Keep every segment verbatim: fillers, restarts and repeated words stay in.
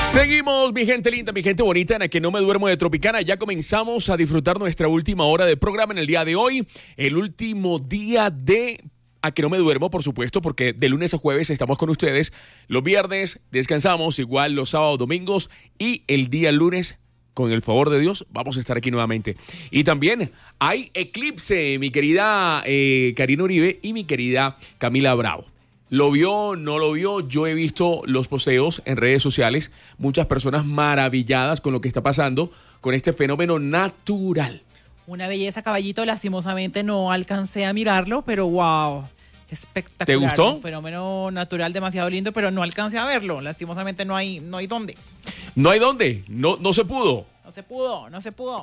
Seguimos, mi gente linda, mi gente bonita, en la que no me duermo de Tropicana. Ya comenzamos a disfrutar nuestra última hora de programa en el día de hoy. El último día de A que no me duermo, por supuesto, porque de lunes a jueves estamos con ustedes. Los viernes descansamos, igual los sábados, domingos y el día lunes, con el favor de Dios, vamos a estar aquí nuevamente. Y también hay eclipse, mi querida eh, Karina Uribe y mi querida Camila Bravo. ¿Lo vio? ¿No lo vio? Yo he visto los posteos en redes sociales, muchas personas maravilladas con lo que está pasando con este fenómeno natural. Una belleza, caballito, lastimosamente no alcancé a mirarlo, pero wow, espectacular. ¿Te gustó? Un fenómeno natural demasiado lindo, pero no alcancé a verlo. Lastimosamente no hay, no hay dónde. ¿No hay dónde? No, no se pudo. No se pudo, no se pudo.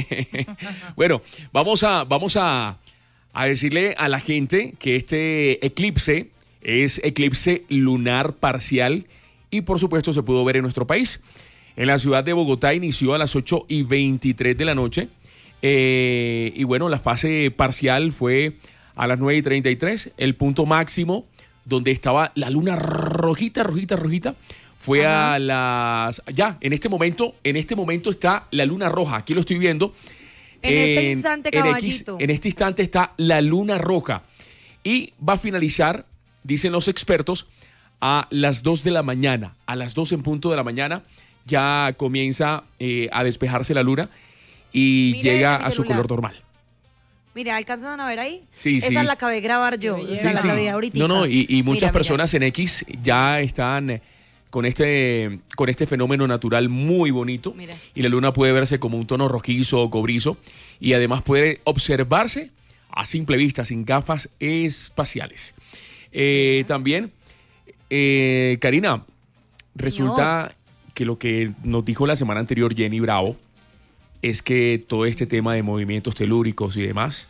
Bueno, vamos a, vamos a, a decirle a la gente que este eclipse es eclipse lunar parcial y por supuesto se pudo ver en nuestro país. En la ciudad de Bogotá inició a las ocho y veintitrés de la noche eh, y bueno, la fase parcial fue a las nueve y treinta y tres. El punto máximo donde estaba la luna rojita, rojita, rojita fue Ajá. a las... Ya, en este momento, en este momento está la luna roja, aquí lo estoy viendo. En, en este instante, caballito. En, X, en este instante está la luna roja y va a finalizar, dicen los expertos, a las dos de la mañana. A las dos en punto de la mañana ya comienza eh, a despejarse la luna y Mire llega a su color normal. Mira, ¿alcanzan a ver ahí? Sí, Esa sí. la acabé de grabar yo. Sí, Esa sí. la acabé ahorita. No, no, y, y muchas mira, personas mira. en X ya están con este, con este fenómeno natural muy bonito. Mira. Y la luna puede verse como un tono rojizo o cobrizo. Y además puede observarse a simple vista, sin gafas espaciales. Eh, también, eh, Karina, resulta Señor. que lo que nos dijo la semana anterior Jenny Bravo es que todo este tema de movimientos telúricos y demás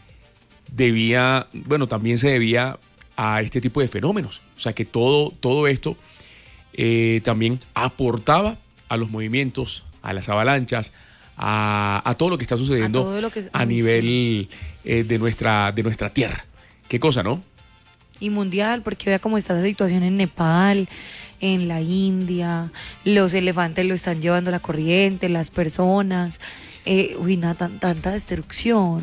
debía, bueno, también se debía a este tipo de fenómenos. O sea que todo, todo esto eh, también aportaba a los movimientos, a las avalanchas, a, a todo lo que está sucediendo a, lo que, a nivel eh, de, nuestra, de nuestra tierra. Qué cosa, ¿no? Y mundial, porque vea cómo está la situación en Nepal, en la India, los elefantes lo están llevando la corriente, las personas, eh, uy, nada, tan, tanta destrucción.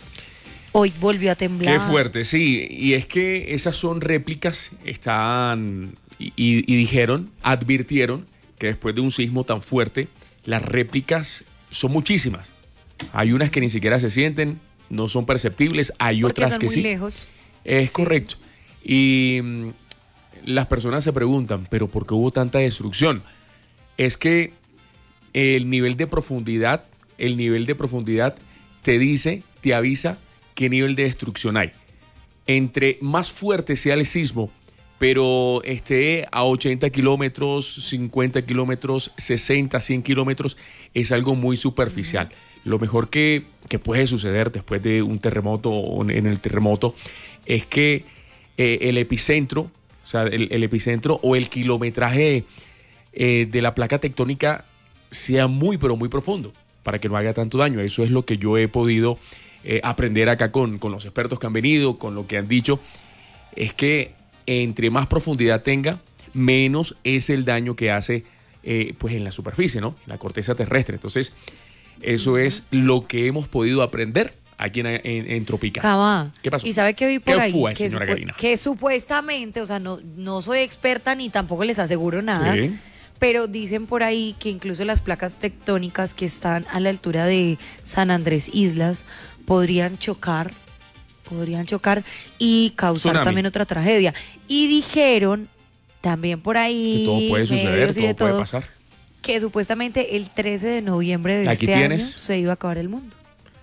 Hoy volvió a temblar. Qué fuerte, sí, y es que esas son réplicas, están, y, y, y dijeron, advirtieron que después de un sismo tan fuerte, las réplicas son muchísimas. Hay unas que ni siquiera se sienten, no son perceptibles, hay porque otras son que muy sí. lejos. Es sí. correcto. Y mm, las personas se preguntan, ¿pero por qué hubo tanta destrucción? Es que el nivel de profundidad, el nivel de profundidad te dice, te avisa qué nivel de destrucción hay. Entre más fuerte sea el sismo, pero esté a ochenta kilómetros, cincuenta kilómetros, sesenta, cien kilómetros, es algo muy superficial. Uh-huh. Lo mejor que, que puede suceder después de un terremoto o en el terremoto es que eh, el epicentro, o sea, el, el epicentro o el kilometraje eh, de la placa tectónica sea muy, pero muy profundo para que no haga tanto daño. Eso es lo que yo he podido eh, aprender acá con, con los expertos que han venido, con lo que han dicho, es que entre más profundidad tenga, menos es el daño que hace eh, pues en la superficie, ¿no? En la corteza terrestre. Entonces, eso es lo que hemos podido aprender aquí en, en, en Tropicana. Cabá. ¿Qué pasó? Y sabe que vi por ¿Qué ahí fue, que, señora supu- Karina? que supuestamente, o sea, no, no soy experta ni tampoco les aseguro nada, Sí. pero dicen por ahí que incluso las placas tectónicas que están a la altura de San Andrés Islas podrían chocar, podrían chocar y causar Tsunami. también otra tragedia. Y dijeron también por ahí, Que todo puede suceder, medios y todo de puede todo, pasar. que supuestamente el trece de noviembre de Aquí este tienes. año se iba a acabar el mundo.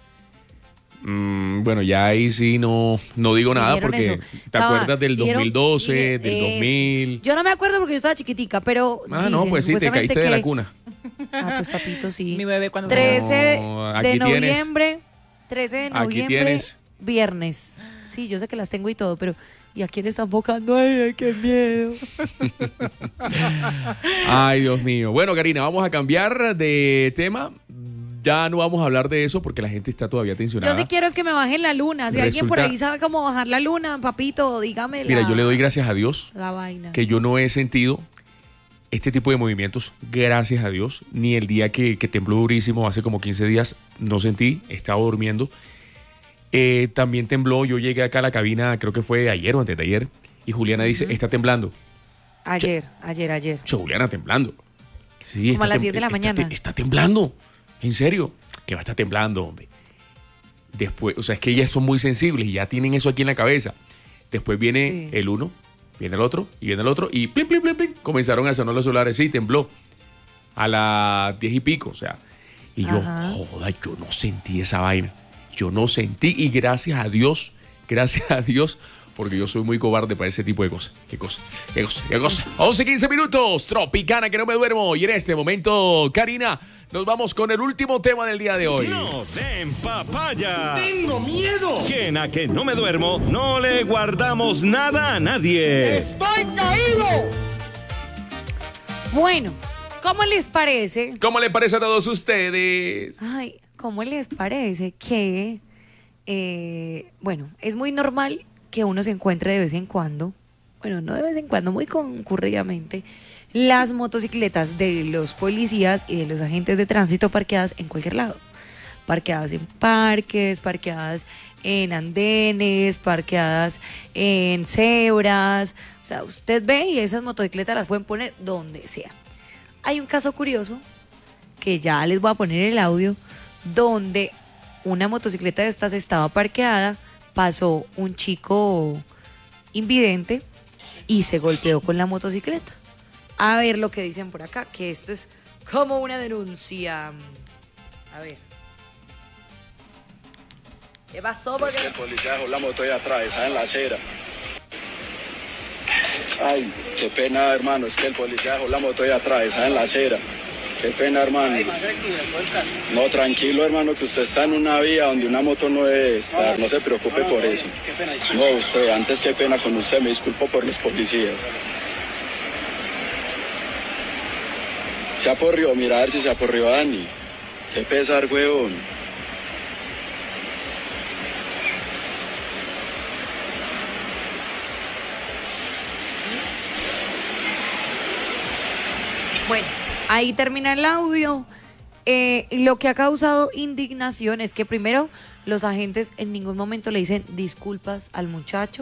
Mm, bueno, ya ahí sí no, no digo nada Dijeron porque eso. te Estaba- acuerdas del dijeron- dos mil doce, dije- del eso. dos mil. Yo no me acuerdo porque yo estaba chiquitica, pero Ah, no, dicen, pues sí, te supuestamente caíste de la que- cuna. Ah, pues papito, sí. Mi bebé cuando trece No, aquí de tienes. noviembre, trece de Aquí noviembre, tienes. viernes. Sí, yo sé que las tengo y todo, pero ¿y a quién están enfocando? Ay, ay, qué miedo. Ay, Dios mío. Bueno, Karina, vamos a cambiar de tema. Ya no vamos a hablar de eso porque la gente está todavía tensionada. Yo sí quiero es que me bajen la luna. Si alguien por Resulta- ahí sabe cómo bajar la luna, papito, dígame Mira, la, yo le doy gracias a Dios la vaina. que yo no he sentido este tipo de movimientos, gracias a Dios, ni el día que, que tembló durísimo, hace como quince días, no sentí, estaba durmiendo. Eh, también tembló, yo llegué acá a la cabina, creo que fue ayer o antes de ayer, y Juliana uh-huh. dice, está temblando. Ayer, ayer, ayer. Che, Juliana, temblando. Sí, como a las diez de la está, mañana. Está, está temblando, en serio, que va a estar temblando, hombre. Después, o sea, es que ellas son muy sensibles y ya tienen eso aquí en la cabeza. Después viene sí. el uno, viene el otro, y viene el otro, y plim, plim, plim, plim, comenzaron a sonar los celulares, sí, tembló. A las diez y pico, o sea. Y yo, Ajá. joda, yo no sentí esa vaina. Yo no sentí, y gracias a Dios, gracias a Dios, porque yo soy muy cobarde para ese tipo de cosas. ¿Qué cosa? ¿Qué cosa? ¿Qué cosa? once, quince minutos, Tropicana, que no me duermo. Y en este momento, Karina, nos vamos con el último tema del día de hoy. ¡No den papaya! ¡Tengo miedo! Que a que no me duermo, no le guardamos nada a nadie. ¡Estoy caído! Bueno, ¿cómo les parece? ¿Cómo le parece a todos ustedes? Ay, ¿cómo les parece que, eh, bueno, es muy normal que uno se encuentre de vez en cuando, bueno, no de vez en cuando, muy concurridamente, las motocicletas de los policías y de los agentes de tránsito parqueadas en cualquier lado? Parqueadas en parques, parqueadas en andenes, parqueadas en cebras. O sea, usted ve y esas motocicletas las pueden poner donde sea. Hay un caso curioso, que ya les voy a poner el audio, donde una motocicleta de estas estaba parqueada, pasó un chico invidente y se golpeó con la motocicleta. A ver lo que dicen por acá, que esto es como una denuncia. A ver. ¿Qué pasó? Es que el policía dejó la moto ahí atrás, está en la acera. Ay, qué pena, hermano, es que el policía dejó la moto ahí atrás, está en la acera. Qué pena, hermano. No, tranquilo, hermano, que usted está en una vía donde una moto no debe estar. No se preocupe por eso. No, usted, antes qué pena con usted, me disculpo por los policías. Se aporrió, mira a ver si se aporrió Dani. Qué pesar, huevón. Bueno, ahí termina el audio. Eh, lo que ha causado indignación es que primero los agentes en ningún momento le dicen disculpas al muchacho.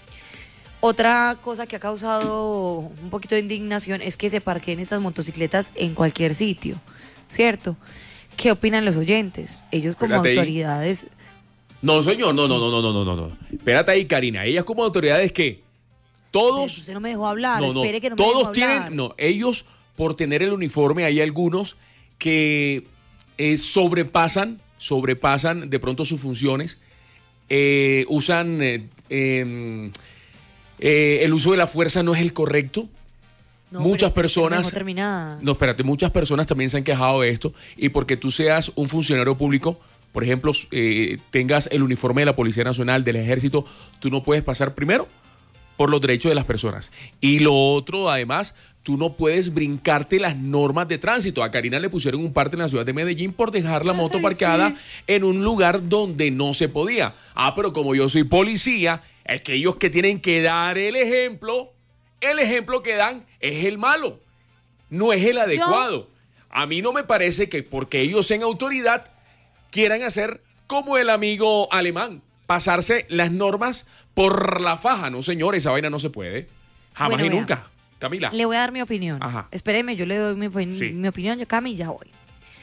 Otra cosa que ha causado un poquito de indignación es que se parqueen estas motocicletas en cualquier sitio, ¿cierto? ¿Qué opinan los oyentes? Ellos como Espérate autoridades... Ahí. No, señor, no, no, no, no, no, no, no. Espérate ahí, Karina. Ellas como autoridades, ¿qué? Todos... Pero usted no me dejó hablar, no, no, espere que no me todos dejó tienen, hablar. no, ellos por tener el uniforme, hay algunos que eh, sobrepasan, sobrepasan de pronto sus funciones, eh, usan... Eh, eh, Eh, el uso de la fuerza no es el correcto. No, muchas personas no, espérate, muchas personas también se han quejado de esto, y porque tú seas un funcionario público, por ejemplo, eh, tengas el uniforme de la Policía Nacional, del Ejército, tú no puedes pasar primero por los derechos de las personas, y lo otro, además, tú no puedes brincarte las normas de tránsito. A Karina le pusieron un parte en la ciudad de Medellín por dejar la moto parqueada sí. en un lugar donde no se podía. Ah, pero como yo soy policía, es que ellos que tienen que dar el ejemplo, el ejemplo que dan es el malo, no es el adecuado. ¿Yo? A mí no me parece que porque ellos sean autoridad quieran hacer como el amigo alemán, pasarse las normas por la faja. No, señor, esa vaina no se puede. Jamás bueno, y nunca. Vea, Camila. Le voy a dar mi opinión. Ajá. Espéreme, yo le doy mi, sí. mi opinión, yo Cami, ya voy.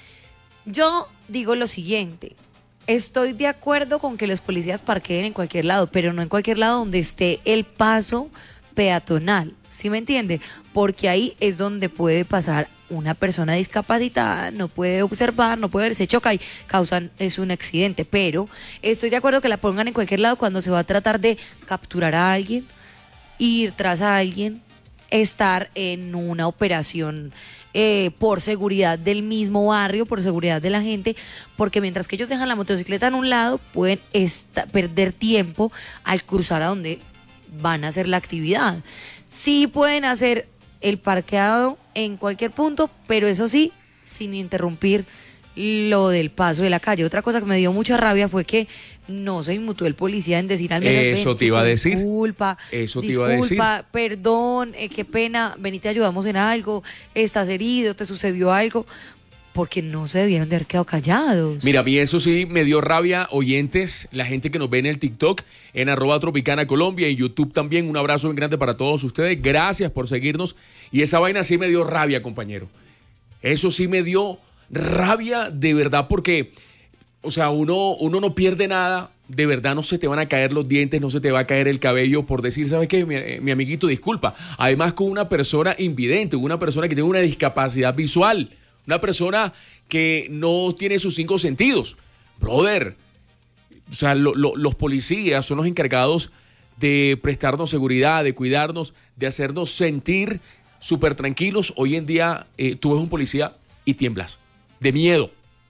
Yo digo lo siguiente. Estoy de acuerdo con que los policías parqueen en cualquier lado, pero no en cualquier lado donde esté el paso peatonal, ¿sí me entiende? Porque ahí es donde puede pasar una persona discapacitada, no puede observar, no puede ver, se choca y causan, es un accidente. Pero estoy de acuerdo que la pongan en cualquier lado cuando se va a tratar de capturar a alguien, ir tras a alguien, estar en una operación Eh, por seguridad del mismo barrio, por seguridad de la gente, porque mientras que ellos dejan la motocicleta en un lado, pueden esta, perder tiempo al cruzar a donde van a hacer la actividad. Sí pueden hacer el parqueado en cualquier punto, pero eso sí, sin interrumpir lo del paso de la calle. Otra cosa que me dio mucha rabia fue que no se inmutó el policía en decir al menos, Eso ven, te iba a decir. Disculpa, Eso te disculpa, iba a decir. perdón, eh, qué pena, ven y te ayudamos en algo, estás herido, te sucedió algo, porque no se debieron de haber quedado callados. Mira, a mí eso sí me dio rabia, oyentes, la gente que nos ve en el TikTok, en arroba Tropicana Colombia, en YouTube también, un abrazo bien grande para todos ustedes, gracias por seguirnos, y esa vaina sí me dio rabia, compañero, eso sí me dio rabia de verdad, porque, o sea, uno, uno no pierde nada, de verdad no se te van a caer los dientes, no se te va a caer el cabello por decir, ¿sabes qué? Mi, mi amiguito, disculpa, además con una persona invidente, una persona que tiene una discapacidad visual, una persona que no tiene sus cinco sentidos. Brother, o sea, lo, lo, los policías son los encargados de prestarnos seguridad, de cuidarnos, de hacernos sentir súper tranquilos. Hoy en día eh, tú ves un policía y tiemblas de miedo.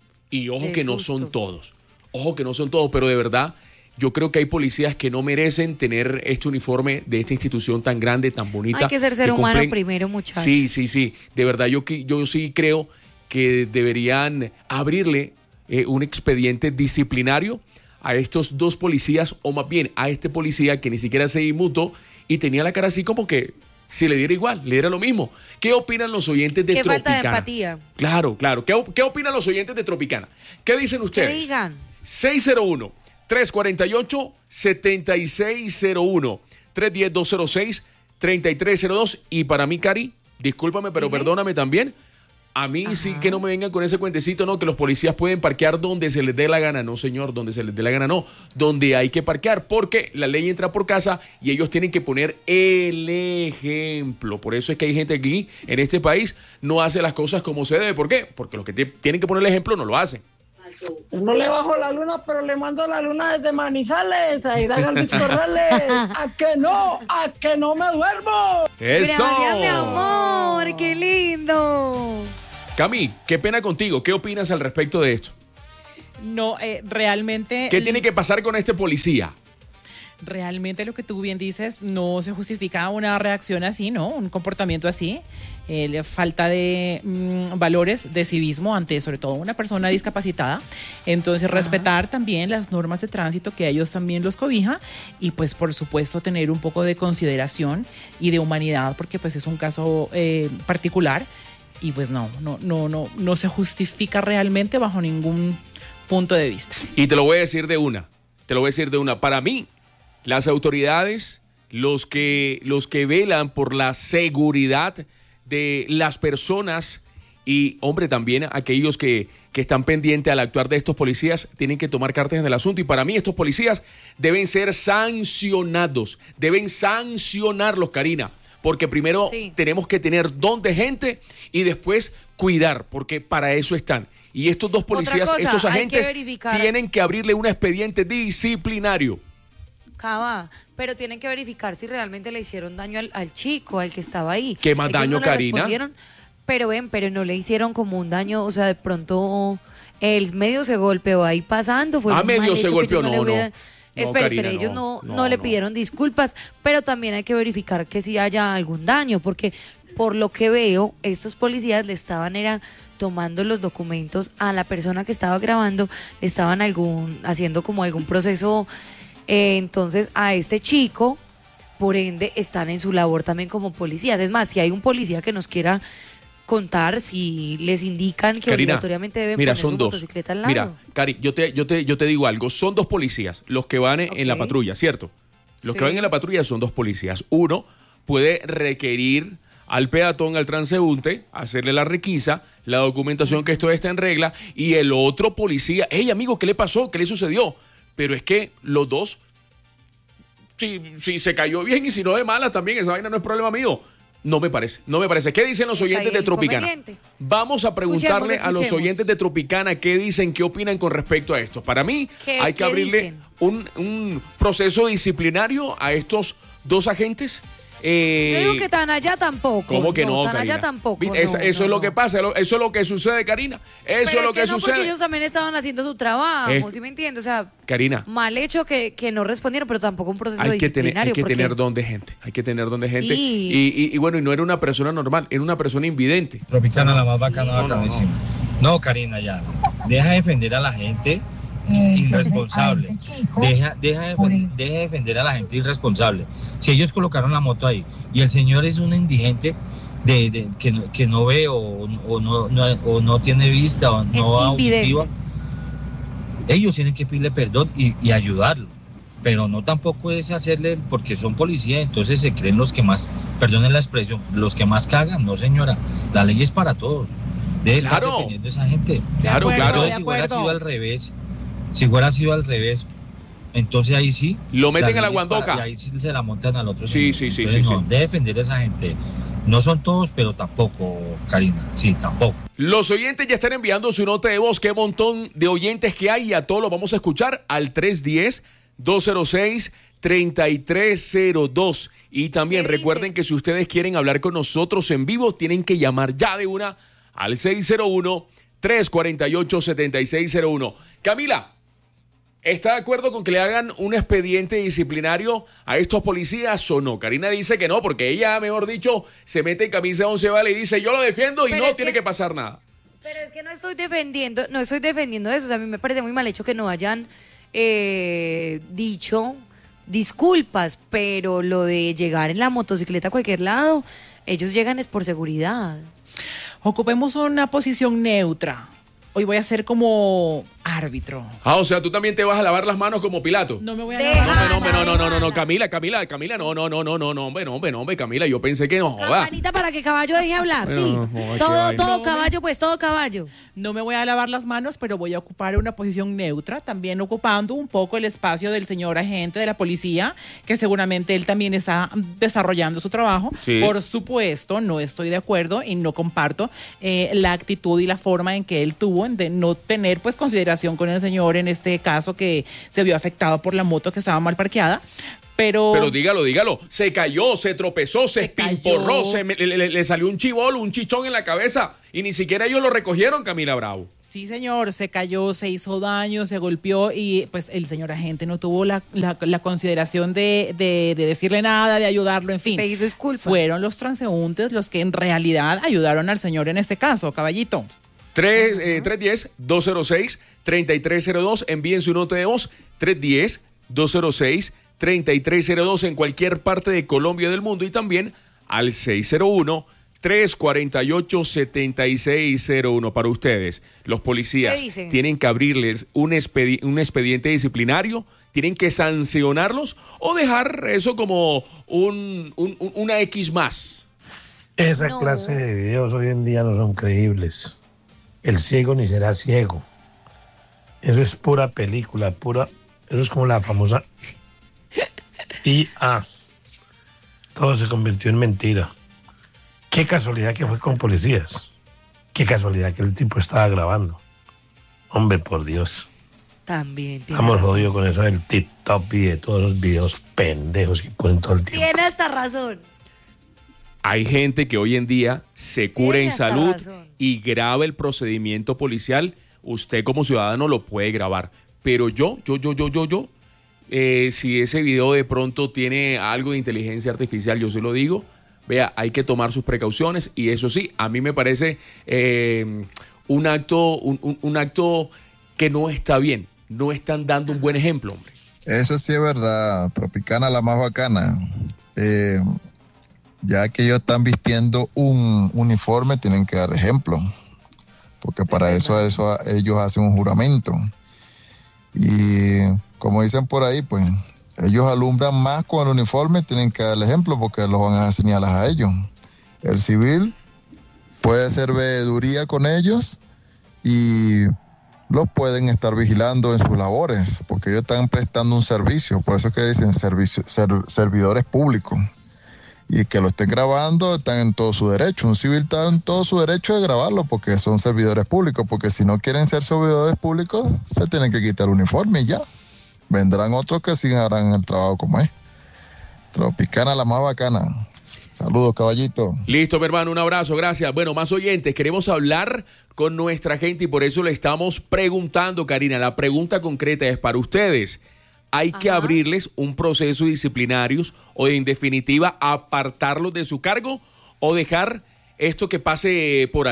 Y ojo De que no susto. son todos. Ojo que no son todos, pero de verdad yo creo que hay policías que no merecen tener este uniforme de esta institución tan grande, tan bonita. Hay que ser ser que humano cumplen- primero, muchachos. Sí, sí, sí. De verdad, yo, qui- yo sí creo que deberían abrirle eh, un expediente disciplinario a estos dos policías, o más bien a este policía que ni siquiera se inmutó y tenía la cara así como que si le diera igual, le diera lo mismo. ¿Qué opinan los oyentes de Qué Tropicana? falta de empatía. Claro, claro. ¿Qué, op- qué opinan los oyentes de Tropicana? ¿Qué dicen Que ustedes? digan. seis cero uno, tres cuatro ocho, siete seis cero uno, tres uno cero, dos cero seis, tres tres cero dos. Y para mí, Cari, discúlpame, pero Dime. perdóname también. A mí sí que no me vengan con ese cuentecito, no, que los policías pueden parquear donde se les dé la gana. No, señor, donde se les dé la gana, no. Donde hay que parquear, porque la ley entra por casa y ellos tienen que poner el ejemplo. Por eso es que hay gente aquí, en este país, no hace las cosas como se debe. ¿Por qué? Porque los que te- tienen que poner el ejemplo no lo hacen. No le bajo la luna, pero le mando la luna desde Manizales, a Ida Galvis Corrales. ¡A que no! ¡A que no me duermo! ¡Eso! Gracias, mi amor, qué lindo. Cami, qué pena contigo. ¿Qué opinas al respecto de esto? No, eh, realmente... ¿Qué tiene que pasar con este policía? Realmente lo que tú bien dices, no se justifica una reacción así, ¿no? Un comportamiento así. Eh, la falta de mm, valores de civismo ante, sobre todo, una persona discapacitada. Entonces, respetar también las normas de tránsito que a ellos también los cobija y, pues, por supuesto, tener un poco de consideración y de humanidad, porque, pues, es un caso eh, particular y, pues, no, no, no, no, no se justifica realmente bajo ningún punto de vista. Y te lo voy a decir de una. Te lo voy a decir de una. Para mí, las autoridades, los que, los que velan por la seguridad de las personas y, hombre, también aquellos que, que están pendientes al actuar de estos policías, tienen que tomar cartas en el asunto. Y para mí estos policías deben ser sancionados, deben sancionarlos, Karina, porque primero Sí. tenemos que tener don de gente y después cuidar, porque para eso están. Y estos dos policías, cosa, estos hay que agentes, verificar. tienen que abrirle un expediente disciplinario. Cava, pero tienen que verificar si realmente le hicieron daño al, al chico, al que estaba ahí. ¿Qué más Ellos daño, no le Karina? respondieron, pero ven, pero no le hicieron como un daño, o sea, de pronto el medio se golpeó ahí pasando. Fue Ah, un medio mal se hecho que golpeó, ellos no, le no. hubieran- No, Espera, Karina, espera, ellos no, no, no, no le no. pidieron disculpas, pero también hay que verificar que si haya algún daño, porque por lo que veo, estos policías le estaban era tomando los documentos a la persona que estaba grabando, le estaban algún haciendo como algún proceso, eh, entonces a este chico, por ende, están en su labor también como policías. Es más, si hay un policía que nos quiera contar, si les indican que Karina, obligatoriamente deben mira, poner son su dos. motocicleta al lado. Mira, Cari, yo te, yo, te, yo te digo algo. Son dos policías los que van en, en la Ok. patrulla, ¿cierto? Los que Sí. van en la patrulla son dos policías. Uno puede requerir al peatón, al transeúnte, hacerle la requisa, la documentación que esto está en regla, y el otro policía, hey, amigo, ¿qué le pasó? ¿Qué le sucedió? Pero es que los dos, si, si se cayó bien y si no de mala también, esa vaina no es problema mío. No me parece, no me parece. ¿Qué dicen los Está oyentes ahí de el Tropicana? inconveniente. Vamos a preguntarle Escuchemos, a los escuchemos. oyentes de Tropicana qué dicen, qué opinan con respecto a esto. Para mí ¿Qué- hay que qué abrirle dicen? un, un proceso disciplinario a estos dos agentes. Eh, Yo digo que tan allá tampoco. ¿Cómo que no, tan Karina? allá tampoco. ¿Viste? no, Eso, eso no, es lo no. que pasa, lo- eso es lo que sucede, Karina. Eso Pero es lo que, que no, sucede. porque ellos también estaban haciendo su trabajo, Eh, ¿sí me entiendes? O sea, Karina, mal hecho que, que no respondieron, pero tampoco un proceso hay que, tener, hay disciplinario. que porque- tener don de gente. Hay que tener don de gente. Sí. Y, y- y bueno, y no era una persona normal, era una persona invidente. Tropicana la más bacana, no, no, bacanísima. No, Karina, ya. deja de defender a la gente Eh, irresponsable. entonces, a este chico, Deja, deja, de, por- deja de defender a la gente irresponsable. Si ellos colocaron la moto ahí y el señor es un indigente de, de- que, no, que no ve o, o no, no- o no tiene vista o no auditiva, ellos tienen que pedirle perdón y, y ayudarlo. Pero no tampoco es hacerle, porque son policías, entonces se creen los que más, perdonen la expresión, los que más cagan. No, señora, la ley es para todos. Debe estar Claro. defendiendo a esa gente. Claro, acuerdo, claro. de Entonces, si hubiera acuerdo. sido al revés, si hubiera sido al revés, entonces ahí sí. Lo meten la a la ley es para- guandoca. Y ahí sí se la montan al otro. Sí, señor. sí, sí, Entonces, sí, no, sí. de defender a esa gente. No son todos, pero tampoco, Karina. Sí, tampoco. Los oyentes ya están enviando su nota de voz. Qué montón de oyentes que hay, y a todos los vamos a escuchar al tres uno cero, dos cero seis, tres tres cero dos. Y también ¿Qué recuerden dice? que si ustedes quieren hablar con nosotros en vivo, tienen que llamar ya de una al seis cero uno, tres cuatro ocho, siete seis cero uno. Camila, ¿está de acuerdo con que le hagan un expediente disciplinario a estos policías o no? Karina dice que no, porque ella, mejor dicho, se mete en camisa de once varas y dice, yo lo defiendo y Pero no es tiene que- que pasar nada. Pero es que no estoy defendiendo, no estoy defendiendo eso. O sea, a mí me parece muy mal hecho que no hayan eh, dicho disculpas, pero lo de llegar en la motocicleta a cualquier lado, ellos llegan es por seguridad. Ocupemos una posición neutra. Hoy voy a ser como árbitro. Ah, o sea, tú también te vas a lavar las manos como Pilato. No me voy a Deja. lavar. No, hombre, no, no, no, no, no, no, Déjala. Camila, Camila, Camila, no, no, no, no, no, no, hombre, no, hombre, no, hombre, Camila, yo pensé que no, joda. Campanita para que caballo deje hablar, Bueno, sí. no, joder, qué todo, vaina. todo No, caballo, pues todo caballo. No me voy a lavar las manos, pero voy a ocupar una posición neutra, también ocupando un poco el espacio del señor agente de la policía, que seguramente él también está desarrollando su trabajo. Sí. Por supuesto, no estoy de acuerdo y no comparto eh, la actitud y la forma en que él tuvo de no tener pues consideración con el señor en este caso que se vio afectado por la moto que estaba mal parqueada. Pero, Pero dígalo, dígalo, se cayó, se tropezó, se, Se espinporró, cayó. se me- le, le- le salió un chivolo, un chichón en la cabeza y ni siquiera ellos lo recogieron, Camila Bravo. sí, señor, se cayó, se hizo daño, se golpeó y pues el señor agente no tuvo la, la- la consideración de, de- de decirle nada, de ayudarlo, en fin. Pedir disculpas. Fueron los transeúntes los que en realidad ayudaron al señor en este caso, caballito. tres uno cero, dos cero seis, tres tres cero dos, envíen su nota de voz, tres uno cero, dos cero seis, tres tres cero dos en cualquier parte de Colombia y del mundo, y también al seis cero uno, tres cuatro ocho, siete seis cero uno. Para ustedes, los policías ¿Qué dicen? tienen que abrirles un, expedi- un expediente disciplinario, tienen que sancionarlos o dejar eso como un, un- un- una X más. Esa No. clase de videos hoy en día no son creíbles. El ciego ni será ciego. Eso es pura película, pura. Eso es como la famosa I A. Todo se convirtió en mentira. Qué casualidad que fue con policías. Qué casualidad que el tipo estaba grabando. Hombre, por Dios. También. tiene Estamos razón. jodidos con eso del TikTok y de todos los videos pendejos que ponen todo el tiempo. Tiene hasta razón. Hay gente que hoy en día se cura Tiene en hasta salud razón. y graba el procedimiento policial. Usted como ciudadano lo puede grabar. Pero yo, yo, yo, yo, yo, yo, eh, si ese video de pronto tiene algo de inteligencia artificial, yo se lo digo, vea, hay que tomar sus precauciones. Y eso sí, a mí me parece eh, un acto, un, un- un acto que no está bien. No están dando un buen ejemplo, hombre. Eso sí es verdad, Tropicana la más bacana. Eh, ya que ellos están vistiendo un uniforme, tienen que dar ejemplo, porque para eso, eso ellos hacen un juramento. Y como dicen por ahí, pues ellos alumbran más con el uniforme, tienen que dar el ejemplo porque los van a señalar a ellos. El civil puede hacer veeduría con ellos y los pueden estar vigilando en sus labores, porque ellos están prestando un servicio, por eso es que dicen servicio, ser- servidores públicos. Y que lo estén grabando, están en todo su derecho. Un civil está en todo su derecho de grabarlo porque son servidores públicos, porque si no quieren ser servidores públicos, se tienen que quitar el uniforme y ya. Vendrán otros que sí harán el trabajo como es. Tropicana la más bacana. Saludos, caballito. Listo, mi hermano, un abrazo, gracias. Bueno, más oyentes, queremos hablar con nuestra gente y por eso le estamos preguntando, Karina. La pregunta concreta es para ustedes. ¿Hay que Ajá. abrirles un proceso disciplinario o, en definitiva, apartarlos de su cargo o dejar esto que pase por alto?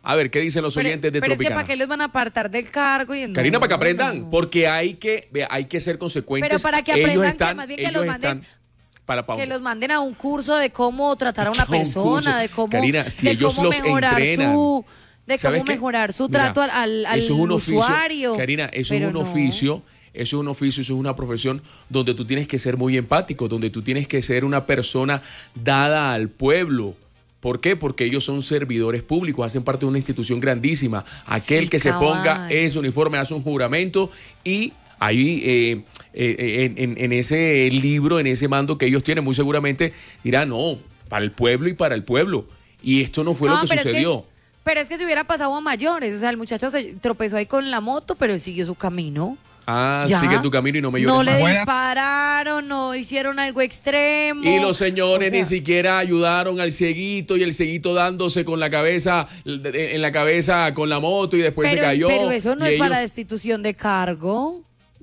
A ver, ¿qué dicen los Pero, oyentes de pero es que Tropicana? ¿para qué los van a apartar del cargo? Y el- Karina, no, para que no, aprendan, no. porque hay que, vea, hay que ser consecuentes. Pero para que Ellos aprendan están- que más bien que ellos los manden, están para pa' que dónde. los manden a un curso de cómo tratar a una Un curso. persona, de cómo, Karina, si de ellos cómo los mejorar entrenan. su, de ¿Sabes cómo qué? mejorar su Mira, trato al, al, al eso es un oficio, usuario. Karina, eso Pero es un no. oficio, eso es un oficio, eso es una profesión donde tú tienes que ser muy empático, donde tú tienes que ser una persona dada al pueblo. ¿Por qué? Porque ellos son servidores públicos, hacen parte de una institución grandísima. Aquel Sí, que se ponga caballo. ese uniforme hace un juramento y ahí eh, eh, en, en- en ese libro, en ese mando que ellos tienen, muy seguramente dirán, no, para el pueblo y para el pueblo. Y esto no fue No, lo que pero es que- sucedió. Pero es que si hubiera pasado a mayores, o sea, el muchacho se tropezó ahí con la moto, pero él siguió su camino. Ah, Ya. sigue tu camino y no me llores No le más. dispararon, no hicieron algo extremo. Y los señores O sea, ni siquiera ayudaron al cieguito y el cieguito dándose con la cabeza, en la cabeza con la moto y después pero, se cayó. pero eso no y es para ellos- destitución de cargo.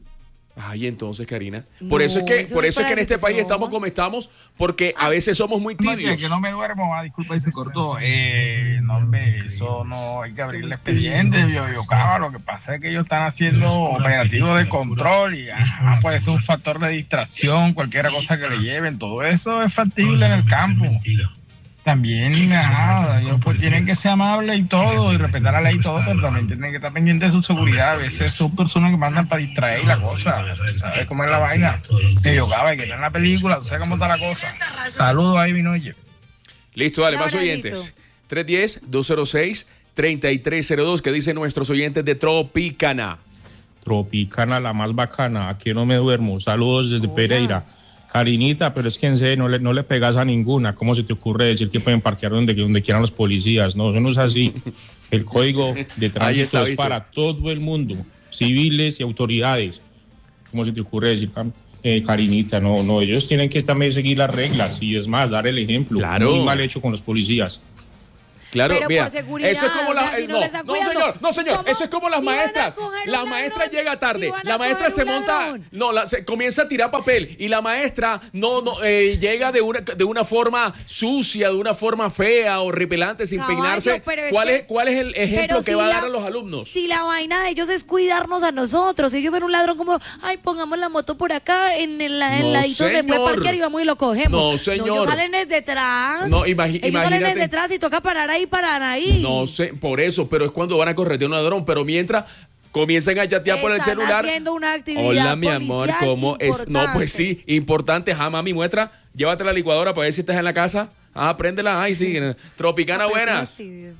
Ay, entonces, Karina. Por No, eso es que, eso por no eso es es que en para este país destitución. estamos como estamos, porque a veces somos muy tibios. Que no me duermo, ah, disculpa, y se cortó. Eh, no, hombre, eso no hay que abrir el expediente, yo, yo, cabrón, lo que pasa es que ellos están haciendo operativos de control y ah, puede ser un factor de distracción, cualquier cosa que le lleven, todo eso es factible en el campo. También, ajá, ellos pues tienen que ser amables y todo, y respetar la ley y todo, pero también tienen que estar pendientes de su seguridad. A veces son personas que mandan para distraer la cosa, ¿sabes cómo es la vaina? Que yo, cabrón, que está en la película, tú sabes cómo está la cosa. Saludos ahí, Vinoye. Listo, dale, Un más abracito. oyentes. tres uno cero, dos cero seis, tres tres cero dos, que dicen nuestros oyentes de Tropicana. Tropicana, la más bacana. Aquí no me duermo. Saludos desde Hola. Pereira. Karinita, pero es que en serio no le, no le pegas a ninguna. ¿Cómo se te ocurre decir que pueden parquear donde, donde quieran los policías? No, eso no es así. El código de tránsito está, es ¿viste? para todo el mundo, civiles y autoridades. ¿Cómo se te ocurre decir, Cam- eh, Karinita? No, no, ellos tienen que también seguir las reglas y es más, dar el ejemplo. Claro. Muy mal hecho con los policías. Claro, Pero mira, por seguridad, eso es como o sea, las si no no, le están no, cuidando, señor, no señor, ¿cómo? eso es como las Si van a maestras. coger un La ladrón, maestra llega tarde, si van a la maestra coger se un monta, ladrón. no, la, se comienza a tirar papel y la maestra no, no eh, llega de una de una forma sucia, de una forma fea o repelante, sin Caballo, peinarse. pero es ¿Cuál que- es cuál es el ejemplo pero que si va a la- dar a los alumnos? Si la vaina de ellos es cuidarnos a nosotros, ellos ven un ladrón como, ay, pongamos la moto por acá, en el, en el No, ladito donde puede señor. parquear y vamos y lo cogemos. No, señor. ellos salen desde detrás. No, imagi- ellos salen imagínate. desde detrás y toca parar ahí, parar ahí. No sé, por eso, pero es cuando van a correr de un ladrón, pero mientras comiencen a chatear por el Están celular. haciendo una actividad Hola, mi amor, policial ¿cómo es? No, pues importante. sí, importante. Ajá, mami, muestra. Llévate la licuadora para ver si estás en la casa. Ah, préndela. Ay, sí. Tropicana, Ah, pero qué buenas. fastidio.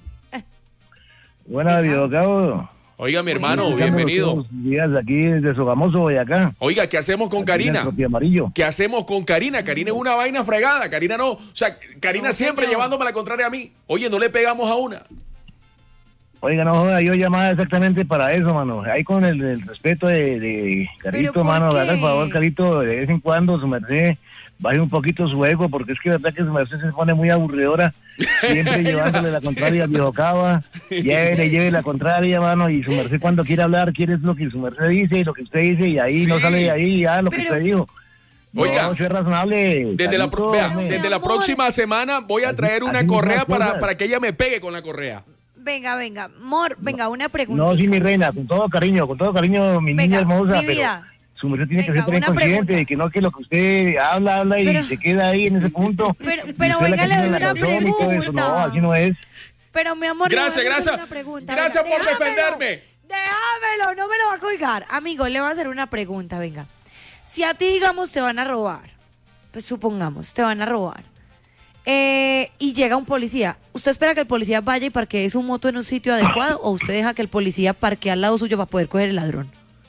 Buenas, videocabo. Oiga, mi hermano, Buenas. bienvenido. Días aquí desde Sogamoso, Boyacá. Oiga, ¿qué hacemos con Karina? Aquí en Amarillo. ¿Qué hacemos con Karina? Karina es una vaina fregada. Karina no. O sea, Karina No, siempre señor. llevándome la contraria a mí. Oye, no le pegamos a una. Oiga, no joda, yo llamaba exactamente para eso, mano. Ahí con el, el respeto de, de Carito, ¿por mano. qué? Haga el favor, Carito, de vez en cuando su merced baje un poquito su ego, porque es que verdad que su merced se pone muy aburridora, siempre llevándole la contraria al viejo Cava, llévele, lleve la contraria, mano, y su merced cuando quiere hablar, quiere lo que su merced dice y lo que usted dice, y ahí Sí. no sale de ahí ya lo que Pero- usted dijo. Oiga, no, soy razonable. Desde la, pro- Carito, vea, hombre. desde la amor. próxima semana voy a traer una así correa mismas para, cosas. para que ella me pegue con la correa. Venga, venga, Mor, venga, una pregunta. No, sí, mi reina, con todo cariño, con todo cariño, mi Venga, niña hermosa, mi pero vida. su merced tiene Venga, que ser una consciente pregunta. de que no que lo que usted habla, habla y Pero- se queda ahí en ese punto. Pero- y pero usted es la venga, que le tiene doy la una razón y todo eso. pregunta. No, así no es. Pero mi amor, le voy a Gracias, hacer gracias. una pregunta. Gracias venga, por déjamelo, defenderme. Déjamelo, no me lo va a colgar. Amigo, le voy a hacer una pregunta, venga. Si a ti, digamos, te van a robar, pues supongamos, te van a robar, eh, y llega un policía, ¿usted espera que el policía vaya y parquee su moto en un sitio adecuado o usted deja que el policía parquee al lado suyo para poder coger el ladrón?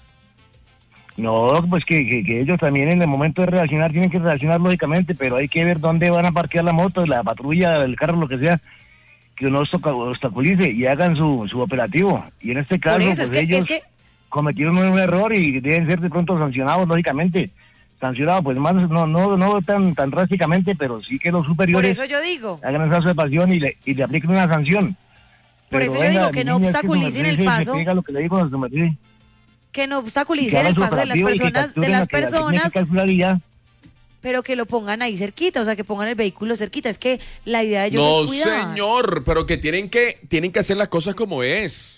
No, pues que, que, que ellos también en el momento de reaccionar tienen que reaccionar lógicamente, pero hay que ver dónde van a parquear la moto, la patrulla, el carro, lo que sea, que no obstac- obstaculice y hagan su, su operativo. Y en este caso, Por eso, pues es que, ellos es que cometieron un error y deben ser de pronto sancionados, lógicamente. Sancionados, pues más, no no no tan tan drásticamente, pero sí que los por superiores eso yo digo, hagan esa observación y le, y le apliquen una sanción. Por Pero eso yo digo que no mi niña, es su obstaculicen el merced se- paso. se pega lo que le digo a su merced. que no Que obstaculicen hagan el su paso de las operativo y que personas, de capturen las lo que la tiene que personas, calcular y ya. pero que lo pongan ahí cerquita, o sea, que pongan el vehículo cerquita. Es que la idea de ellos No, es cuidar. señor, pero que tienen que tienen que hacer las cosas como es.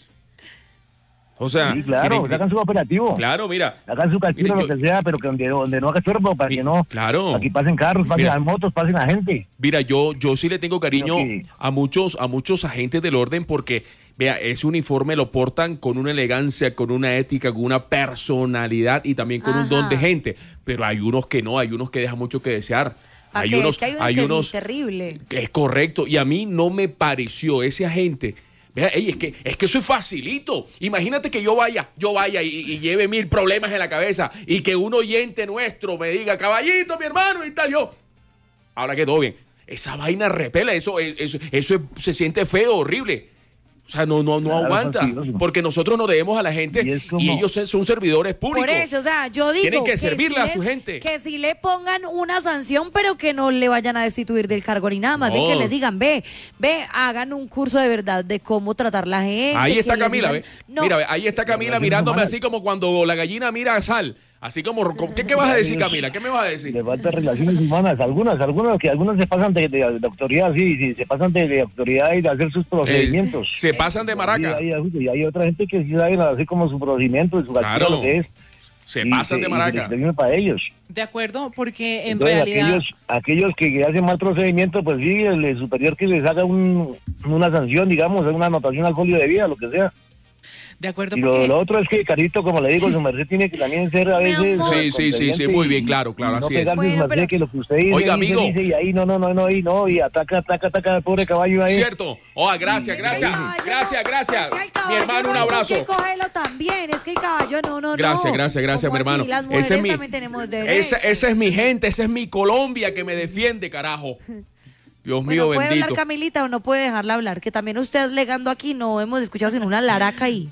O sea, sí, claro, tienen, hagan su operativo. Claro, mira. Hagan su castigo, lo que sea, pero que donde, donde no haga estorbo, para que no. Claro. Aquí pasen carros, pasen Mira. motos, pasen la gente. Mira, yo, yo sí le tengo cariño que- a muchos, a muchos agentes del orden porque, vea, ese uniforme lo portan con una elegancia, con una ética, con una personalidad y también con un don Ajá. de gente. Pero hay unos que no, hay unos que dejan mucho que desear. ¿Pa' Hay qué? unos, Es que hay unos hay que unos sí, terrible. que es correcto. Y a mí no me pareció ese agente. Vea, ey, es que, es que eso es facilito. Imagínate que yo vaya, yo vaya y, y lleve mil problemas en la cabeza y que un oyente nuestro me diga, caballito, mi hermano, y tal, yo. Ahora que todo bien. Esa vaina repela, eso, eso, eso es- se siente feo, horrible. O sea, no, no, no Claro, aguanta. fastidioso. Porque nosotros nos debemos a la gente y, como- ellos son servidores públicos. Por eso, o sea, yo digo Tienen que servirle a sí su les- gente. Que si le pongan una sanción, pero que no le vayan a destituir del cargo ni nada más, No. bien que les digan, ve, ve, hagan un curso de verdad de cómo tratar la gente. Ahí que está les Camila, digan- ¿ve? No, Mira, ve, ahí está Camila mirándome así como cuando la gallina mira a sal. Así como, ¿qué, qué vas a decir, Camila? ¿Qué me vas a decir? Le falta relaciones humanas, algunas, algunas que algunas se pasan de, de, de autoridad, sí, sí, se pasan de, de autoridad y de hacer sus procedimientos. Eh, se pasan de maraca. Sí, hay, hay- hay otra gente que sí sabe hacer como su procedimiento, su Claro. castigo, lo que es. Se y pasan de y maraca. se les para ellos. De acuerdo, porque en Entonces, realidad... aquellos, aquellos que hacen mal procedimiento, pues sí, el, el superior que les haga un, una sanción, digamos, una anotación al folio de vida, lo que sea. De acuerdo, Y lo, porque... lo otro es que, Carito, como le digo, su merced tiene que también ser a veces... amor. Sí, sí, sí, sí, muy bien, claro, claro, no así es. pegarle su Bueno, merced pero- que lo que usted dice, Oiga, dice, amigo. dice, y ahí no, no, no, no, y no, y ataca, ataca, ataca al pobre caballo ahí. Cierto. Oh, gracias, gracias. caballo no- Gracias, gracias. es que el Mi caballo hermano, un no hay por abrazo. qué cogerlo también, es que el caballo no, no, no. Gracias, gracias, gracias, mi ¿Cómo hermano. así? Las mujeres Ese es mi, también tenemos derecho. esa, esa es mi gente, esa es mi Colombia que me defiende, carajo. Dios mío, Bueno, ¿puede bendito. hablar Camilita o no puede dejarla hablar? Que también usted alegando aquí no hemos escuchado sino una laraca ahí.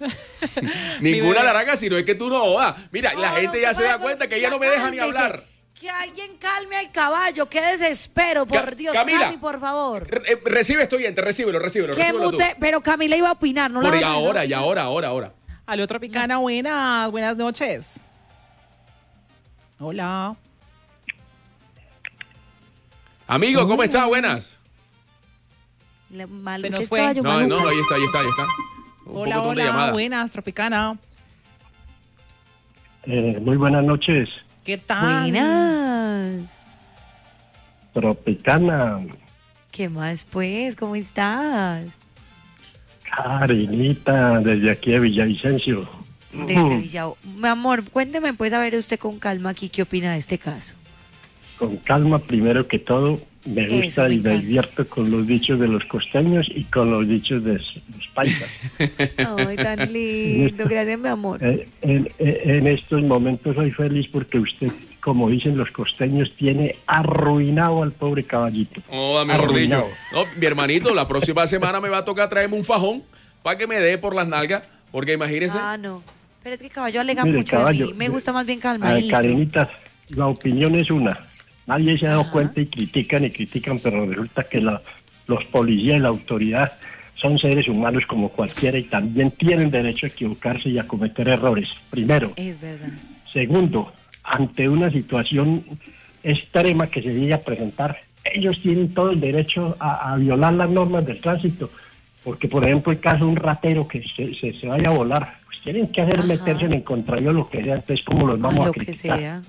Ninguna bebé. laraca, sino es que tú no jodas. Mira, la No, gente no ya se se da puede, cuenta que ya ella no me deja ni cálmese. hablar. Que alguien calme al caballo, qué desespero, por Ca- Dios. Camila. Cami, por favor. Re- eh, recibe esto oyente, recíbelo, recíbelo, Que recíbelo tú. mute, pero Camila iba a opinar, ¿no? la Por y vas a dejar ahora, y opinar? ahora, ahora, ahora. Aló, Tropicana, buenas, buenas noches. Hola. Amigo, ¿cómo estás? Buenas. Le- mal- Se ese nos fue. caballo No, maluco. no, ahí está, ahí está, ahí está. Un Hola, pocotón de hola, llamada. buenas, Tropicana. Eh, muy buenas noches, ¿Qué tal? Buenas. Tropicana, ¿Qué más, pues? ¿Cómo estás? Karinita, desde aquí de Villavicencio. Desde Villao. Mi amor, cuénteme, pues, a ver usted con calma aquí qué opina de este caso. Con calma, primero que todo, me Eso, gusta me y me encanta. divierto con los dichos de los costeños y con los dichos de s- los paisas. Ay, tan lindo. Gracias, mi amor. Eh, en, en- en estos momentos soy feliz porque usted, como dicen los costeños, tiene arruinado al pobre caballito. Oh, mejor dicho. Arruinado. No, mi hermanito, la próxima semana me va a tocar traerme un fajón para que me dé por las nalgas, porque imagínese. Ah, no. Pero es que caballo alega Mire, mucho caballo, de mí. Me gusta más bien A ver, calmadito. Karenita, la opinión es una. Nadie se ha dado Ajá. cuenta y critican y critican, pero resulta que la- los policías y la autoridad son seres humanos como cualquiera y también tienen derecho a equivocarse y a cometer errores. Primero. Es verdad. Segundo, ante una situación extrema que se llegue a presentar, ellos tienen todo el derecho a, a violar las normas del tránsito. Porque, por ejemplo, el caso de un ratero que se, se, se vaya a volar, pues tienen que hacer Ajá. meterse en el contrario lo que sea, entonces cómo los vamos a Lo que criticar. sea.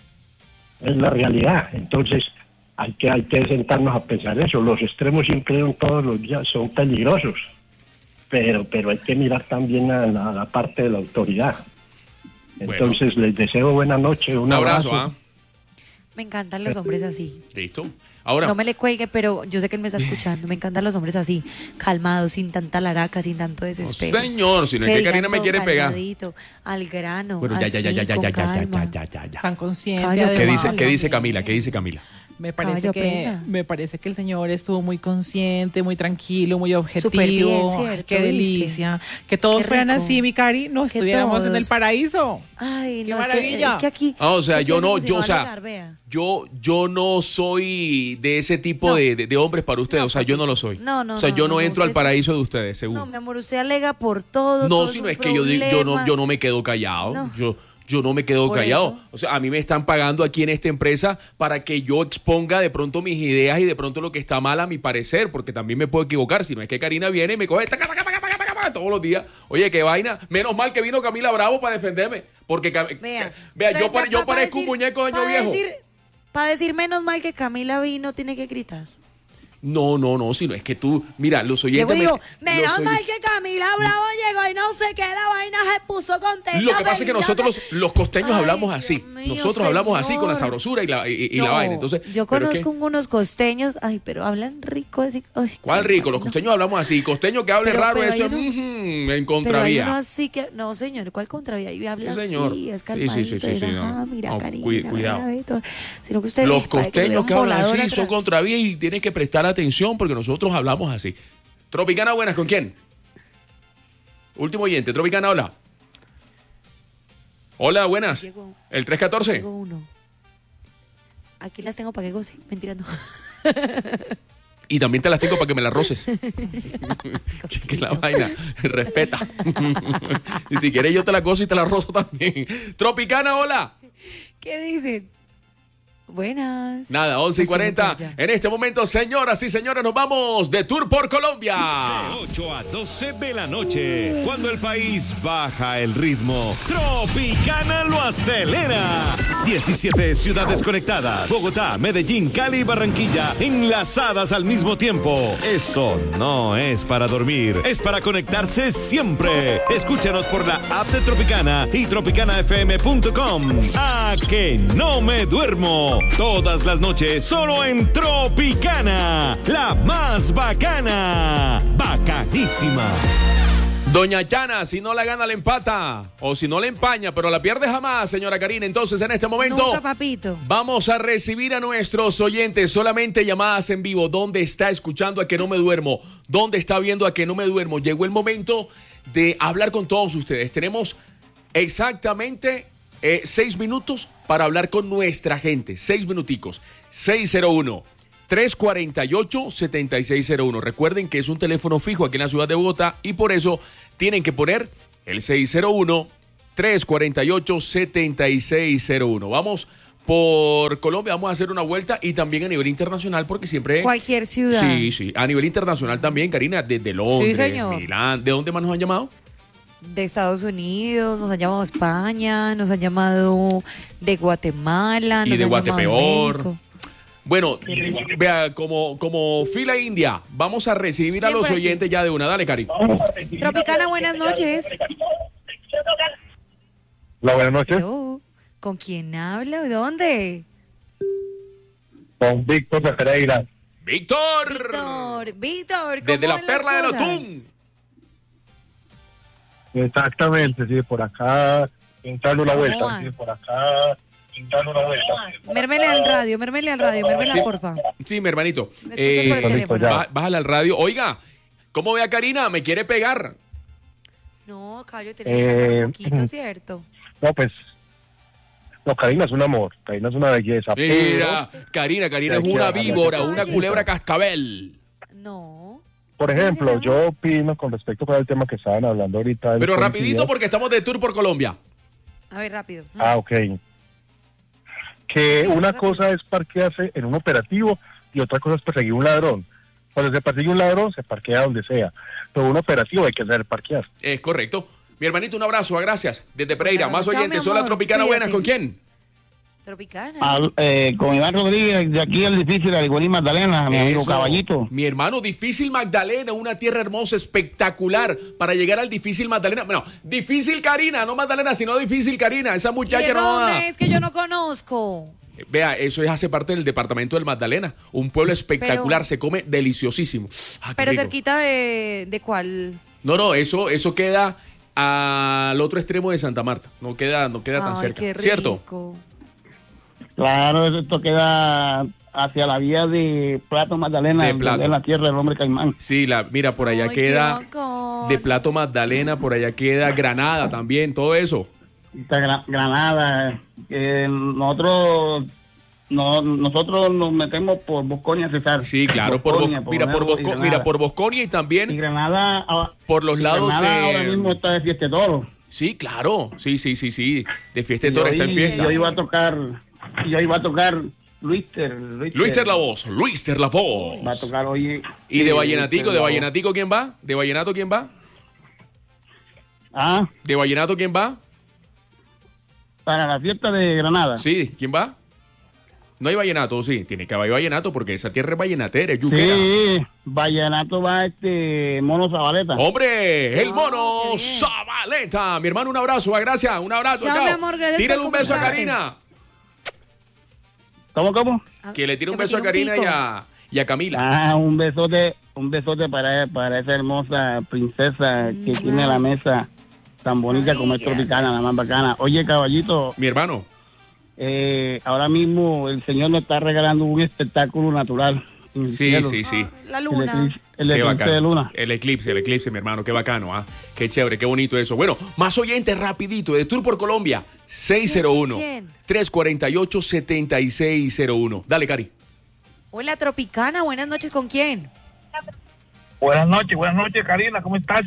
Es la realidad. Entonces hay que hay que sentarnos a pensar eso. Los extremos siempre son todos los días, son peligrosos, pero pero hay que mirar también a la, a la parte de la autoridad. Bueno. Entonces les deseo buena noche, un, Un abrazo, ¿ah? Me encantan los hombres así. Listo. Ahora, No me le cuelgue, pero yo sé que él me está escuchando. Me encantan los hombres así, calmados, sin tanta laraca, sin tanto desespero. señor, si no es que digan Karina me todo quiere pegar. calmadito, al grano. Bueno, ya, ya, ya, así, ya, ya, con ya, ya, ya, calma. ya, ya, ya. Tan consciente, Caballo, ¿Qué además. dice, ¿Qué dice Camila? ¿Qué dice Camila? Me parece Caballo, que aprenda. me parece que el señor estuvo muy consciente, muy tranquilo, muy objetivo. Súper bien, Ay, ¿cierto? qué ¿Viste? delicia. Que todos Qué fueran rico. así, mi cari, no Que estuviéramos en el todos. paraíso. Ay, ¡Qué no, es que- maravilla! Es que, aquí. Ah, o sea, aquí yo hacemos no, y yo, o va a sea, alegar, vea. yo, yo no soy de ese tipo No. de, de- de hombres para ustedes. No, o sea, yo no lo soy. No, no, O sea, no, yo no, no, entro al usted sí- paraíso de ustedes, No, según. mi amor, usted alega por todo. No, todos si no sus es que yo, digo- yo no, problemas. yo no me quedo callado. No. Yo, yo no me quedo Por callado. eso. O sea, a mí me están pagando aquí en esta empresa para que yo exponga de pronto mis ideas y de pronto lo que está mal a mi parecer, porque también me puedo equivocar. Si no es que Karina viene y me coge taca, taca, taca, taca, taca, taca, todos los días. Oye, qué vaina. Menos mal que vino Camila Bravo para defenderme. Porque, Cam- Vea, vea usted yo, pare- pa- yo pa- parezco decir- un muñeco de año pa' viejo. decir- Para decir menos mal que Camila vino, tiene que gritar. No, no, no, sino es que tú, mira, los oyentes... Digo, digo, me- menos los oy- mal que Camila Bravo llegó y no sé qué, la vaina se puso contenta. Lo que pasa es que feliz, nosotros no sé- los, los costeños Ay, hablamos así. Dios mío, Nosotros hablamos así con la señor. sabrosura y la, y, y la No, vaina. Entonces, yo pero es que- conozco unos costeños, ay, pero hablan rico. Así, ay, ¿cuál qué rico? Los vaina. costeños hablamos así. Costeño que hable Pero- raro, pero eso hay es uno- ujú, en Pero hay contravía. uno así que, no señor, ¿cuál contravía? Y habla Sí, señor. así, es Sí, calmadito. sí, sí, sí, sí, es, no. ah, mira, No, Karina, cuid- mira, cuidado. mira, todo. Sino que usted Los les parece costeños le da que un hablan volador así son atrás. contravía y tienes que prestar atención porque nosotros hablamos así. Tropicana, buenas, ¿con quién? Último oyente, Tropicana, hola. Hola, buenas. Llegó. El tres catorce. Tengo uno. Aquí las tengo para que goce. Mentira, no. Y también te las tengo para que me las roces. Que la vaina, respeta. Y si quieres yo te la gozo y te la rozo también. Tropicana, hola. ¿Qué dicen? Buenas. Nada, once y Pues tienen cuarenta. por allá. En este momento, señoras y señores, nos vamos de tour por Colombia. De ocho a doce de la noche, cuando el país baja el ritmo, Tropicana lo acelera. diecisiete ciudades conectadas, Bogotá, Medellín, Cali y Barranquilla, enlazadas al mismo tiempo. Esto no es para dormir, es para conectarse siempre. Escúchanos por la app de Tropicana y tropicana f m punto com. A que no me duermo. Todas las noches, solo en Tropicana, la más bacana. Bacanísima. Doña Chana, si no la gana, la empata. O si no la empaña, pero la pierde jamás, señora Karina. Entonces, en este momento, Nunca, papito. vamos a recibir a nuestros oyentes. Solamente llamadas en vivo. ¿Dónde está escuchando A Que No Me Duermo? ¿Dónde está viendo A Que No Me Duermo? Llegó el momento de hablar con todos ustedes. Tenemos exactamente eh, seis minutos para hablar con nuestra gente. Seis minuticos. seis cero uno, tres cuatro ocho, siete seis cero uno. Recuerden que es un teléfono fijo aquí en la ciudad de Bogotá y por eso tienen que poner el seis cero uno, tres cuatro ocho, siete seis cero uno. Vamos por Colombia, vamos a hacer una vuelta y también a nivel internacional porque siempre... Cualquier ciudad. Sí, sí. A nivel internacional también, Karina, desde Londres, señor. Milán. ¿De dónde más nos han llamado? De Estados Unidos, nos han llamado de España, nos han llamado de Guatemala, Y nos de han Guatepeor. llamado de México. Bueno, vea, como, como fila india, vamos a recibir a Bien los por aquí. oyentes ya de una. Dale, Cari. Tropicana, buenas noches. Hola, buenas noches. Hello. ¿Con quién habla? ¿De dónde? Con Víctor de Pereira. ¡Víctor! Víctor, Víctor, ¿cómo Desde la van las perla del cosas? Otún. Exactamente, sí, por acá, pintando una ¿Cómo vuelta. van? Sí, por acá, pintando una vuelta. Mérmele al radio, mérmele al radio, mérmele, Sí. porfa. Sí, mi hermanito. Me escuchas por el teléfono. bá- Bájale al radio. Oiga, ¿cómo ve a Karina? ¿Me quiere pegar? No, Cayo, Eh, tenés un poquito, ¿cierto? No, pues, no, Karina es un amor, Karina es una belleza. Mira, Karina, Karina es Hay que una bajarle víbora, ese una caballito. culebra cascabel. No. Por ejemplo, yo opino con respecto al tema que estaban hablando ahorita. del Pero policía. rapidito porque estamos de tour por Colombia. A ver, rápido. Ah, ok. Que una cosa es parquearse en un operativo y otra cosa es perseguir un ladrón. Cuando se persigue un ladrón, se parquea donde sea. Pero un operativo hay que saber parquear. Es correcto. Mi hermanito, un abrazo, gracias. Desde Pereira, Bueno, más chao, oyentes. mi Hola, amor, Tropicana, buenas. cuídate. ¿Con quién? Tropicana. Al- eh, con Iván Rodríguez, de aquí al difícil, al Igualí Magdalena, mi amigo Eso. Caballito. Mi hermano, difícil Magdalena, una tierra hermosa, espectacular para llegar al difícil Magdalena. Bueno, difícil Karina, no Magdalena, sino difícil Karina. Esa ¿Y muchacha eso no. dónde es que yo no conozco? Vea, eso es, hace parte del departamento del Magdalena. Un pueblo espectacular, Pero- se come deliciosísimo. Ah, qué Pero rico. cerquita de, de cuál. No, no, eso, eso queda al otro extremo de Santa Marta. No queda, no queda tan Ay, cerca. qué rico. ¿Cierto? Claro, esto queda hacia la vía de Plato Magdalena, De donde Plato. es la tierra del hombre caimán. Sí, la, mira, por allá Ay, qué queda bacán. de Plato Magdalena, por allá queda Granada también, todo eso. Esta Gra- Granada, eh, nosotros no, nosotros nos metemos por Bosconia, César. Sí, claro, por, Bosconia, Bos- mira, por Bonero y Bosco- Granada. mira, por Bosconia y también Y Granada, ah, por los y lados Granada de- ahora mismo está de fiesta de toro. Sí, claro. Sí, sí, sí, sí. De fiesta de Y toro hoy- está en fiesta. Y hoy va a tocar, y hoy va a tocar Luister. Luister la voz, Luister la voz. Va a tocar hoy. ¿Y de sí, Vallenatico, Luister de la voz. Vallenatico quién va? ¿De Vallenato quién va? Ah. ¿De Vallenato quién va? Para la fiesta de Granada. Sí, ¿quién va? No hay vallenato, sí. Tiene que haber vallenato porque esa tierra es vallenatera, es yuquera. Sí, Vallenato va este Mono Zabaleta. ¡Hombre! ¡El Mono Zabaleta! Mi hermano, un abrazo. Gracias. Un abrazo. Chao, Chao. mi amor, gracias Tírale por un beso a comunicarte. Karina. ¿Cómo, cómo? Que le tire un que me beso a tire un Karina y pico. a, y a Camila. Ah, un besote, un besote para, para esa hermosa princesa que tiene la mesa tan bonita como es Tropicana, la más bacana. Oye, caballito. Mi hermano. Eh, ahora mismo el señor nos está regalando un espectáculo natural. en el Sí, cielo. sí, sí. La El luna. eclipse, el Qué eclipse bacano. de luna. El eclipse, el eclipse, mi hermano. Qué bacano, ¿ah? Qué chévere, qué bonito eso. Bueno, más oyentes rapidito de Tour por Colombia. seis cero uno, tres cuatro ocho, siete seis cero uno. Dale, Cari. Hola, Tropicana, buenas noches, ¿con quién? Buenas noches, buenas noches, Karina, ¿cómo estás?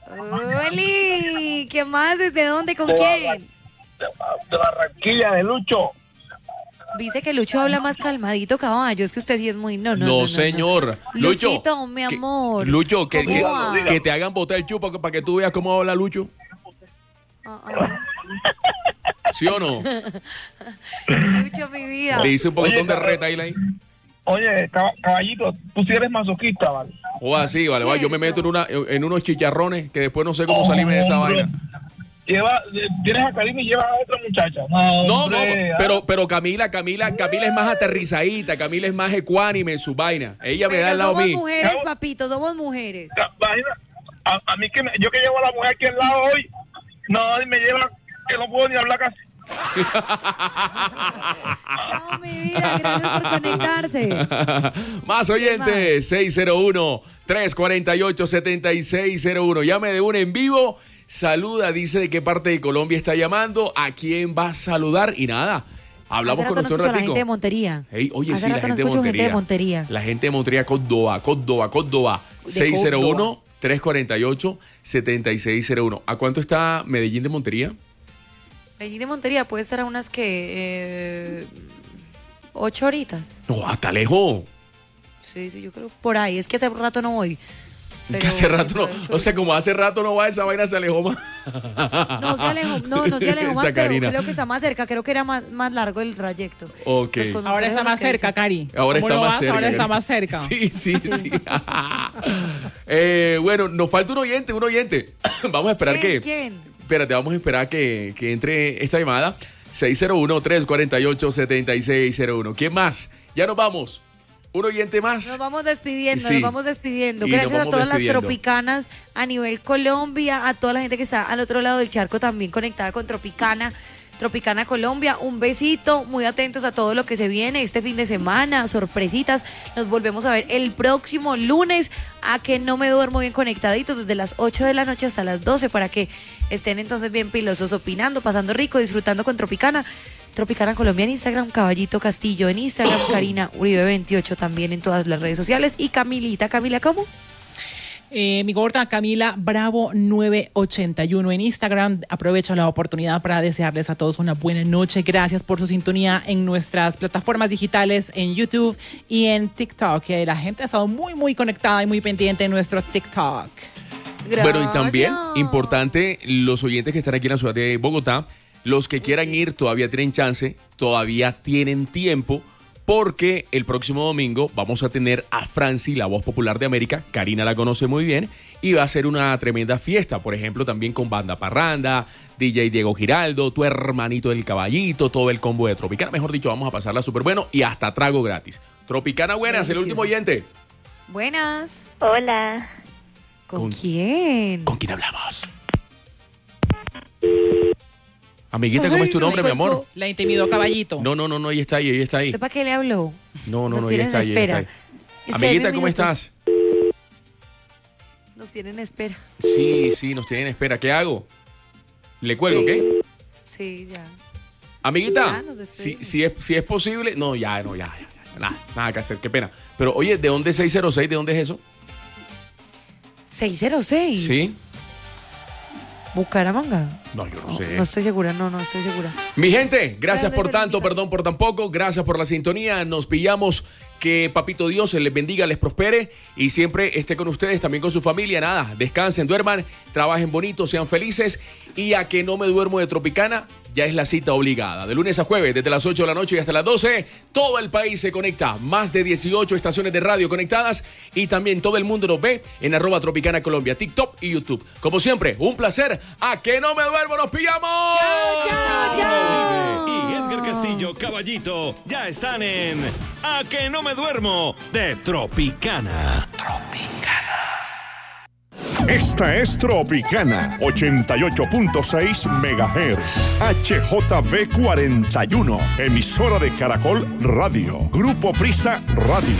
Oli, ¿qué más? ¿Desde dónde? ¿Con De quién? De Barranquilla, de Lucho. Dice que Lucho habla más calmadito, caballo. Es que usted sí es muy... No, no, No, no, no, señor. Lucho. Luchito, mi que- amor. Lucho, que, ¿Cómo que, va? que te hagan botar el chupo para que tú veas cómo habla Lucho. ¿Sí o no? Lucho, mi vida. Le hice un poquitón Oye, de retail ahí. Oye, cab- caballito, tú sí eres masoquista, ¿vale? O así, vale, va. Yo me meto en, una, en unos chicharrones que después no sé cómo salirme de esa Hombre. vaina. Lleva, eh, tienes a Karina y llevas a otra muchacha. No, No, no, hombre, ah. pero, pero Camila, Camila, Camila es más aterrizadita, Camila es más ecuánime en su vaina. Ella me da Pero al lado somos mío. mujeres, papito, somos mujeres. Imagina, a, a mí que me- yo que llevo a la mujer aquí al lado hoy, no, y me lleva que no puedo ni hablar casi. Chao, mi vida, gracias por conectarse. Más oyentes, seis cero uno, tres cuatro ocho, siete seis cero uno. Llame de una en vivo. Saluda, dice de qué parte de Colombia está llamando, a quién va a saludar y nada. Hablamos Hace con rato no usted un escucho a la ratico. gente de Montería. Ey, oye, Hace sí, la rato no gente de, escucho Montería. gente de Montería. La gente de Montería, Córdoba, Córdoba, Córdoba. De seis cero uno, tres cuatro ocho, siete seis cero uno. ¿A cuánto está Medellín de Montería? Medellín de Montería puede estar a unas que... Eh, ocho horitas. No, hasta lejos. Sí, sí, yo creo por ahí. Es que hace rato no voy. Que Pero hace rato no. ocho O sea, como hace rato no va, esa vaina se alejó más. No se alejó, no, no se alejó más, Esa pero Karina. creo que está más cerca. Creo que era más, más largo el trayecto. Ok. Pues con Ahora ustedes está más que dicen. cerca, Cari. Ahora ¿Cómo está no más vas? cerca. Ahora está Cari. más cerca. Sí, sí, sí. Eh, bueno, nos falta un oyente, un oyente. Vamos a esperar ¿Quién? que. ¿Quién? Espérate, vamos a esperar que, que entre esta llamada. seis cero uno, tres cuatro ocho, siete seis cero uno. ¿Quién más? Ya nos vamos. Un oyente más. Nos vamos despidiendo, Sí. nos vamos despidiendo. Y nos Gracias a vamos todas despidiendo. las tropicanas a nivel Colombia, a toda la gente que está al otro lado del charco también conectada con Tropicana. Tropicana Colombia, un besito, muy atentos a todo lo que se viene este fin de semana, sorpresitas. Nos volvemos a ver el próximo lunes, a que no me duermo bien conectaditos desde las ocho de la noche hasta las doce para que estén entonces bien pilosos, opinando, pasando rico, disfrutando con Tropicana. Tropicana Colombia en Instagram, Caballito Castillo en Instagram, Karina Uribe veintiocho también en todas las redes sociales y Camilita, Camila, ¿cómo? Eh, mi gorda Camila Bravo nueve ochenta y uno en Instagram. Aprovecho la oportunidad para desearles a todos una buena noche. Gracias por su sintonía en nuestras plataformas digitales, en YouTube y en TikTok. Que la gente ha estado muy, muy conectada y muy pendiente en nuestro TikTok. Bueno, y también, importante, los oyentes que están aquí en la ciudad de Bogotá, los que quieran ir todavía tienen chance, todavía tienen tiempo, porque el próximo domingo vamos a tener a Franci, la voz popular de América. Karina la conoce muy bien y va a ser una tremenda fiesta, por ejemplo, también con Banda Parranda, D J Diego Giraldo, tu hermanito del Caballito, todo el combo de Tropicana. Mejor dicho, vamos a pasarla súper bueno y hasta trago gratis. Tropicana buenas, el último oyente. Buenas. Hola. ¿Con, ¿Con quién? ¿Con quién hablamos? Amiguita, ¿cómo es tu nombre, mi amor? La intimidó Caballito. No, no, no, no, ella está ahí, ella está ahí. ¿Usted para qué le habló? No, no, Nos no, ella tienen está ahí, en ella está espera. ahí. Espérame Amiguita, un ¿cómo minuto. estás? Nos tienen en espera. Sí, sí, nos tienen en espera. ¿Qué hago? ¿Le cuelgo, qué? Sí, ya. Amiguita, Ya, nos si, despedimos. si, es, si es posible... No, ya, no, ya, ya, ya, nada, nada que hacer, qué pena. Pero, oye, ¿de dónde es seis cero seis? ¿De dónde es eso? seis cero seis. Sí. Bucaramanga. No, yo no sé. No estoy segura, no, no estoy segura. Mi gente, gracias ¿De dónde por es tanto, Verónica? perdón por tan poco, gracias por la sintonía, nos pillamos, que Papito Dios les bendiga, les prospere y siempre esté con ustedes, también con su familia, nada, descansen, duerman, trabajen bonito, sean felices y a que no me duermo de Tropicana, ya es la cita obligada, de lunes a jueves, desde las ocho de la noche y hasta las doce, todo el país se conecta, más de dieciocho estaciones de radio conectadas y también todo el mundo nos ve en arroba Tropicana Colombia, TikTok y YouTube. Como siempre, un placer, a que no me duermo, nos pillamos. Chao, chao, chao. Y Edgar Castillo, Caballito, ya están en A que no me duermo de Tropicana. Tropicana. Esta es Tropicana, ochenta y ocho punto seis megahertz, H J V cuarenta y uno, emisora de Caracol Radio, Grupo Prisa Radio.